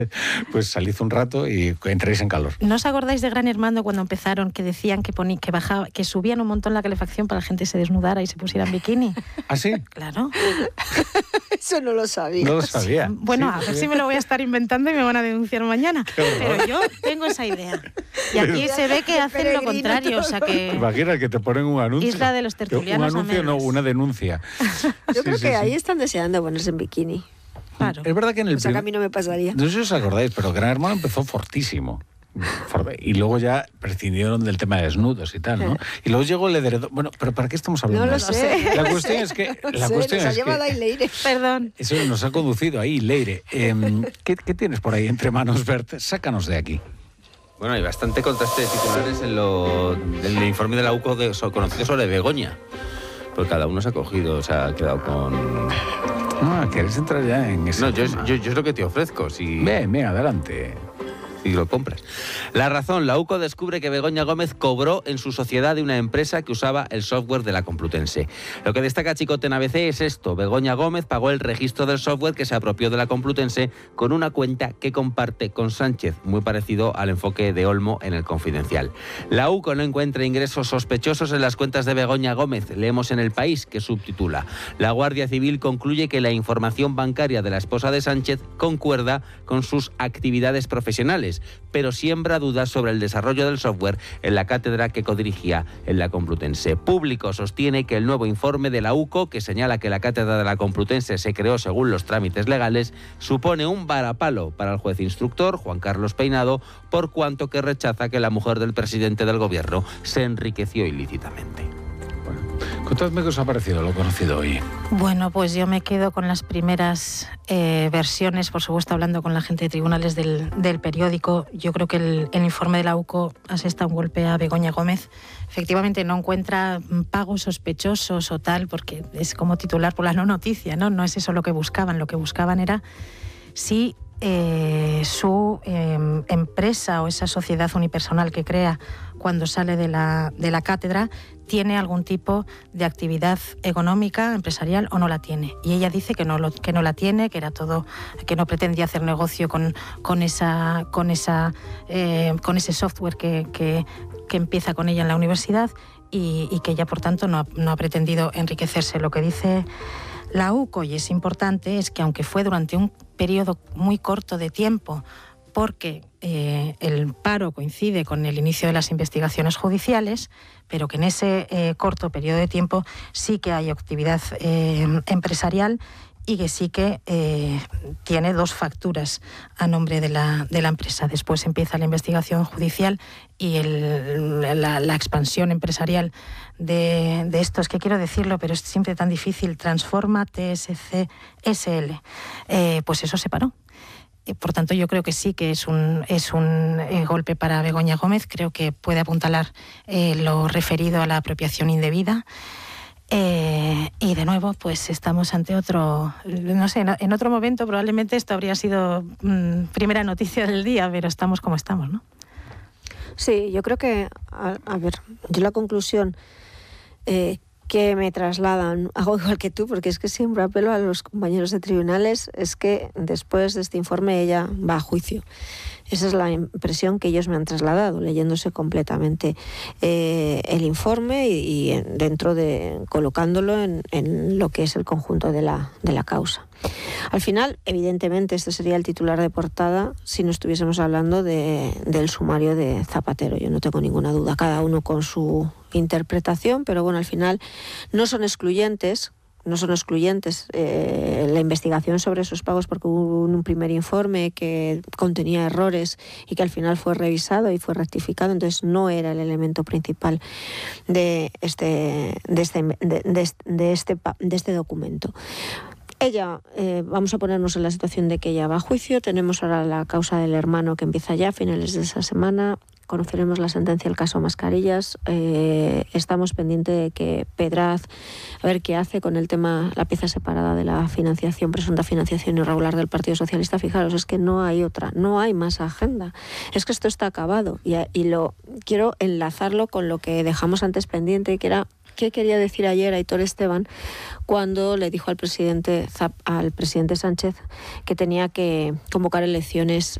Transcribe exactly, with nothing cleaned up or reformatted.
Pues salid un rato y entréis en calor. ¿No os acordáis de Gran Hermano cuando empezaron que decían que poní, que bajaba, que subían un montón la calefacción para que la gente se desnudara y se pusiera en bikini? ¿Ah, sí? Claro. Eso no lo sabía. No lo sabía. Sí. Bueno, sí, a ver sí. si me lo voy a estar inventando y me van a denunciar mañana. Pero yo tengo esa idea. Y aquí se ve que hacen lo contrario, o sea que... Imagina que te ponen un anuncio. Isla de los tertulianos Un anuncio, no, amenos. una denuncia. Yo Sí, creo sí, que sí. ahí están deseando ponerse en bikini. Claro. Es verdad que en el O sea, que a prim- mí no me pasaría. No sé si os acordáis, pero Gran Hermano empezó fortísimo. Y luego ya prescindieron del tema de desnudos y tal, ¿no? Y luego llegó el edredón. Bueno, pero ¿para qué estamos hablando No lo de esto? sé. La cuestión es que... No La sé, cuestión nos ha es que llevado ahí Leire. Perdón. eso nos ha conducido ahí, Leire. Eh, ¿qué, ¿Qué tienes por ahí entre manos, Bert? Sácanos de aquí. Bueno, hay bastante contraste de titulares en, lo, en el informe de la U C O de, so, conocido sobre Begoña. Pues cada uno se ha cogido, se ha quedado con... Ah, ¿quieres entrar ya en ese No, yo, tema? yo, yo es lo que te ofrezco, si, Ven, ven, adelante. si lo compras. La razón, la U C O descubre que Begoña Gómez cobró en su sociedad de una empresa que usaba el software de la Complutense. Lo que destaca Chicote en A B C es esto. Begoña Gómez pagó el registro del software que se apropió de la Complutense con una cuenta que comparte con Sánchez, muy parecido al enfoque de Olmo en El Confidencial. La U C O no encuentra ingresos sospechosos en las cuentas de Begoña Gómez. Leemos en El País, que subtitula: La Guardia Civil concluye que la información bancaria de la esposa de Sánchez concuerda con sus actividades profesionales, pero siembra dudas sobre el desarrollo del software en la cátedra que codirigía en la Complutense. Público sostiene que el nuevo informe de la U C O, que señala que la cátedra de la Complutense se creó según los trámites legales, supone un varapalo para el juez instructor, Juan Carlos Peinado, por cuanto que rechaza que la mujer del presidente del gobierno se enriqueció ilícitamente. Contadme qué os ha parecido lo conocido hoy. Bueno, pues yo me quedo con las primeras eh, versiones, por supuesto hablando con la gente de tribunales del, del periódico. Yo creo que el, el informe de la U C O asesta un golpe a Begoña Gómez. Efectivamente no encuentra pagos sospechosos o tal, porque es como titular por la no noticia, ¿no? No es eso lo que buscaban, lo que buscaban era si eh, su eh, empresa o esa sociedad unipersonal que crea cuando sale de la, de la cátedra tiene algún tipo de actividad económica, empresarial, o no la tiene. Y ella dice que no, lo, que no la tiene, que era todo, que no pretendía hacer negocio con, con, esa, con, esa, eh, con ese software que, que, que empieza con ella en la universidad y, y que ella, por tanto, no ha, no ha pretendido enriquecerse. Lo que dice la U C O, y es importante, es que aunque fue durante un periodo muy corto de tiempo, porque eh, el paro coincide con el inicio de las investigaciones judiciales, pero que en ese eh, corto periodo de tiempo sí que hay actividad eh, empresarial y que sí que eh, tiene dos facturas a nombre de la, de la empresa. Después empieza la investigación judicial y el, la, la expansión empresarial de, de estos, que quiero decirlo, pero es siempre tan difícil, Transforma, T S C, S L, eh, pues eso se paró. Por tanto, yo creo que sí que es un, es un eh, golpe para Begoña Gómez. Creo que puede apuntalar eh, lo referido a la apropiación indebida. Eh, y de nuevo, pues estamos ante otro, no sé, en otro momento probablemente esto habría sido mmm, primera noticia del día, pero estamos como estamos, ¿no? Sí, yo creo que, a, a ver, yo la conclusión eh, que me trasladan, hago igual que tú, porque es que siempre apelo a los compañeros de tribunales, es que después de este informe ella va a juicio. Esa es la impresión que ellos me han trasladado, leyéndose completamente eh, el informe y, y dentro de, colocándolo en, en lo que es el conjunto de la, de la causa. Al final, evidentemente, este sería el titular de portada si no estuviésemos hablando de, del sumario de Zapatero. Yo no tengo ninguna duda, cada uno con su interpretación, pero bueno, al final no son excluyentes. No son excluyentes eh, la investigación sobre esos pagos, porque hubo un primer informe que contenía errores y que al final fue revisado y fue rectificado, entonces no era el elemento principal de este, de este, de, de, de este, de este documento. Ella, eh, vamos a ponernos en la situación de que ella va a juicio. Tenemos ahora la causa del hermano que empieza ya a finales de esa semana. Conoceremos la sentencia del caso Mascarillas. Eh, estamos pendientes de que Pedraz, a ver qué hace con el tema, la pieza separada de la financiación, presunta financiación irregular del Partido Socialista. Fijaros, es que no hay otra, no hay más agenda. Es que esto está acabado y, y lo quiero enlazarlo con lo que dejamos antes pendiente, que era qué quería decir ayer Aitor Esteban cuando le dijo al presidente, al presidente Sánchez que tenía que convocar elecciones